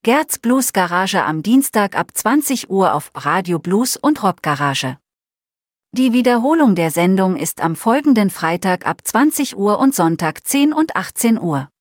Gerds Blues Garage am Dienstag ab 20 Uhr auf Radio Blues und Rock Garage. Die Wiederholung der Sendung ist am folgenden Freitag ab 20 Uhr und Sonntag 10 und 18 Uhr.